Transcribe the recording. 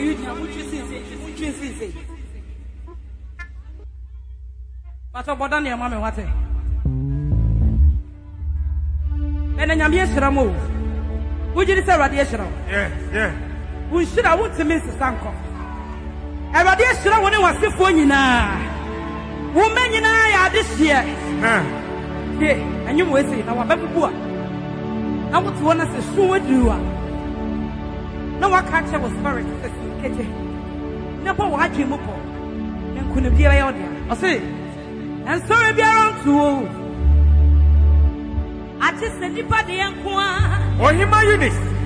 you would you see? But about your mamma, what? And then I'm yes, Ramo. Would you say radiation? Yeah. We should have went to Mrs. Sanko. And radiation, I want to was the phone now. Woman, you know, I this year. Yeah, and you will say, now I'm back. I want to want us to show you. No one catch was very kitty. Never watch him up. And couldn't be a audience. I say, and sorry, be around to I just said, anybody and Kwa. Or him, my unit.